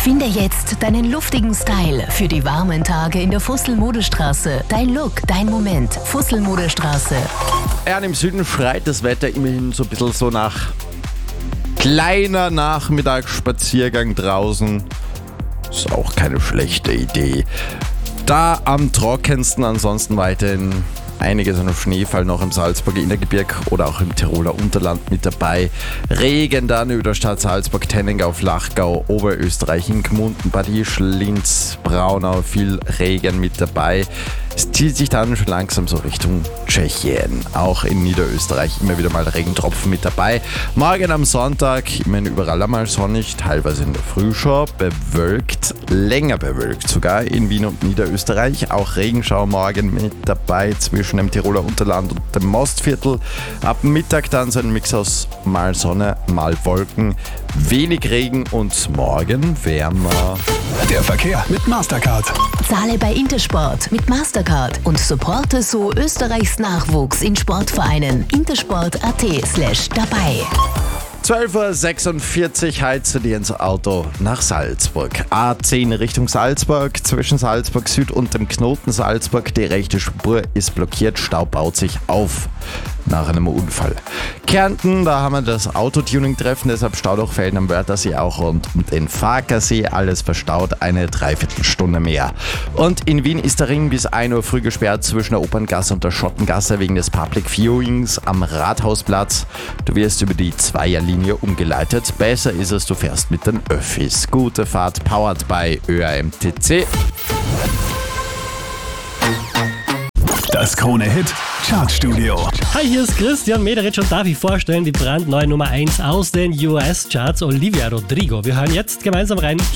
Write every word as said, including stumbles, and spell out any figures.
Finde jetzt deinen luftigen Style für die warmen Tage in der Fussel-Modestraße. Dein Look, dein Moment. Fussel-Modestraße. Ja, und im Süden schreit das Wetter immerhin so ein bisschen so nach kleiner Nachmittagsspaziergang draußen. Ist auch keine schlechte Idee. Da am trockensten, ansonsten weiterhin einiges an Schneefall noch im Salzburger Innergebirg oder auch im Tiroler Unterland mit dabei. Regen dann über der Stadt Salzburg, Tennengauf, Lachgau, Oberösterreich, in Gmunden, Bad Ischl, Linz, Braunau, viel Regen mit dabei. Es zieht sich dann schon langsam so Richtung Tschechien. Auch in Niederösterreich immer wieder mal Regentropfen mit dabei. Morgen am Sonntag immerhin überall einmal sonnig, teilweise in der Früh schon bewölkt, länger bewölkt sogar in Wien und Niederösterreich. Auch Regenschauer morgen mit dabei zwischen dem Tiroler Unterland und dem Mostviertel. Ab Mittag dann so ein Mix aus mal Sonne, mal Wolken, wenig Regen und morgen wärmer. Der Verkehr mit Mastercard. Zahle bei Intersport mit Mastercard und supporte so Österreichs Nachwuchs in Sportvereinen. intersport.at slash dabei. zwölf Uhr sechsundvierzig heizt du dir ins Auto nach Salzburg. A zehn Richtung Salzburg, zwischen Salzburg Süd und dem Knoten Salzburg. Die rechte Spur ist blockiert, Stau baut sich auf nach einem Unfall. Kärnten, da haben wir das Autotuning-Treffen, deshalb Staudachfelden am Wörthersee auch rund um den Farkasee. Alles verstaut, eine Dreiviertelstunde mehr. Und in Wien ist der Ring bis ein Uhr früh gesperrt zwischen der Operngasse und der Schottengasse wegen des Public Viewings am Rathausplatz. Du wirst über die Zweierlinie umgeleitet. Besser ist es, du fährst mit den Öffis. Gute Fahrt, powered by Ö A M T C. Das Krone-Hit Chartstudio. Hi, hier ist Christian Mederitsch und darf ich vorstellen die brandneue Nummer eins aus den U S-Charts, Olivia Rodrigo. Wir hören jetzt gemeinsam rein.